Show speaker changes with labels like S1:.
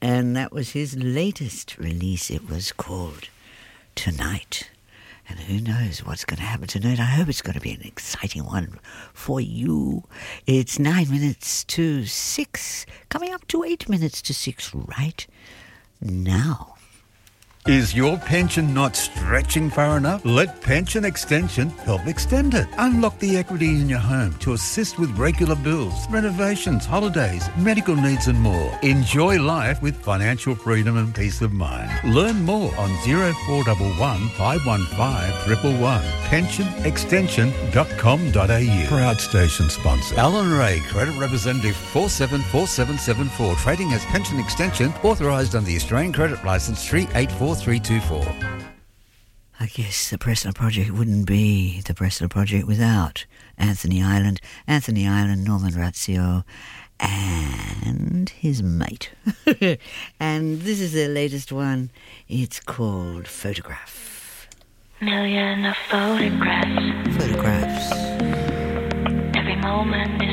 S1: And that was his latest release. It was called Tonight. And who knows what's going to happen tonight. I hope it's going to be an exciting one for you. It's 9 minutes to 6, coming up to 8 minutes to 6 right now.
S2: Is your pension not stretching far enough? Let Pension Extension help extend it. Unlock the equity in your home to assist with regular bills, renovations, holidays, medical needs and more. Enjoy life with financial freedom and peace of mind. Learn more on 0411 515 111. pensionextension.com.au. Proud station sponsor. Alan Ray, Credit Representative 474774. Trading as Pension Extension, authorised under the Australian Credit Licence 384324.
S1: I guess the Presler Project wouldn't be the Presler Project without Anthony Ireland, Norman Razio, and his mate. And this is their latest one. It's called Photograph.
S3: Million of photographs.
S1: Photographs.
S3: Every moment